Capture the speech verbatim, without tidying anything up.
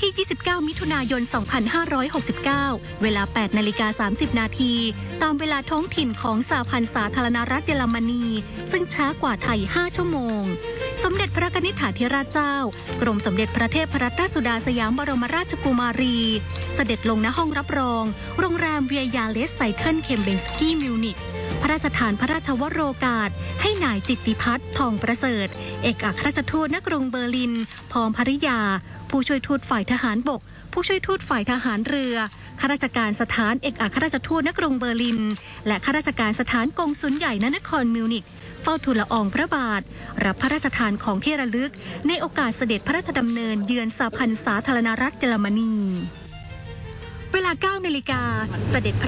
ที่ ยี่สิบเก้า มิถุนายน สองพันห้าร้อยหกสิบเก้า เวลา แปดนาฬิกาสามสิบ นาที ตามเวลาท้องถิ่นของสหพันธ์สาธารณรัฐเยอรมนี ซึ่งช้ากว่าไทย ห้า ชั่วโมง สมเด็จพระกนิษฐาธิราชเจ้ากรมสมเด็จพระเทพรัตนราชสุดาสยามบรมราชกุมารี เสด็จลงณห้องรับรอง โรงแรมเวียยาเลสไซเทิลเคมเบนสกี้มิวนิกพระราชทานพระราชวโรกาสให้นายจิตติพัฒน์ทองประเสริฐเอกอัครราชทูตณกรุงเบอร์ลินพร้อมภริยาผู้ช่วยทูตฝ่ายทหารบกผู้ช่วยทูตฝ่ายทหารเรือข้าราชการสถานเอกอัครราชทูตณกรุงเบอร์ลินและข้าราชการสถานกงสุลใหญ่ณนครมิวนิกเฝ้าทูลละอองพระบาทรับพระราชทานของที่ระลึกในโอกาสเสด็จพระราชดำเนินเยือนสหพันธ์สาธารณรัฐเยอรมนีเวลา เก้า นาฬิกาเสด็จ